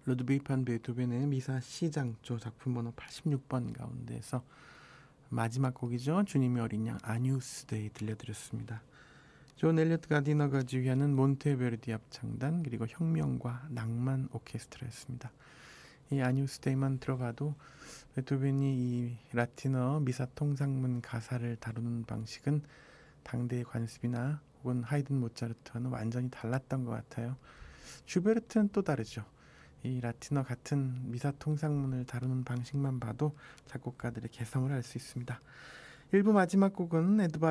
루드비히 판 베토벤의 미사 C장조 작품 번호 86번 가운데서 마지막 곡이죠. 주님이 어린 양 아뉴스 데이 들려드렸습니다. 존 엘리엇 가디너가 지휘하는 몬테베르디 합창단 그리고 혁명과 낭만 오케스트라였습니다. 이 아뉴스 데이만 들어봐도 베토벤이 이 라틴어 미사 통상문 가사를 다루는 방식은 당대의 관습이나 혹은 하이든 모차르트와는 완전히 달랐던 것 같아요. 슈베르트는 또 다르죠. 이 라틴어 같은 미사 통상문을 다루는 방식만 봐도 작곡가들의 개성을 알 수 있습니다. 1부 마지막 곡은 에드바르